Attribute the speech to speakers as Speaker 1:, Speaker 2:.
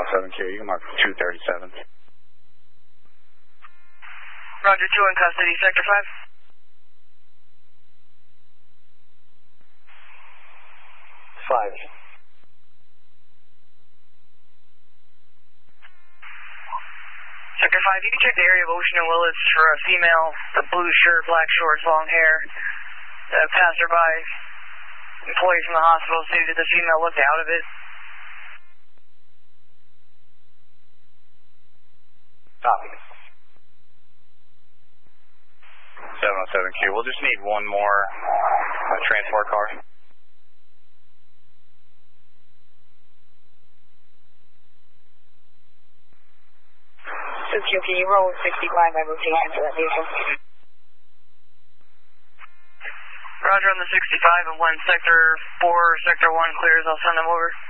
Speaker 1: 707Q, you can mark 237.
Speaker 2: Roger, 2 in custody, Sector 5.
Speaker 3: Five.
Speaker 2: Sector 5, you can check the area of Ocean and Willis for a female, the blue shirt, black shorts, long hair, passerby, employee from the hospital, see did the female look out of it?
Speaker 3: Copy.
Speaker 1: 707Q, we'll just need one more transport car.
Speaker 4: Q, can you roll 65 by moving on to that vehicle?
Speaker 2: Roger on the 65 and 1 Sector 4, Sector 1 clears, I'll send them over.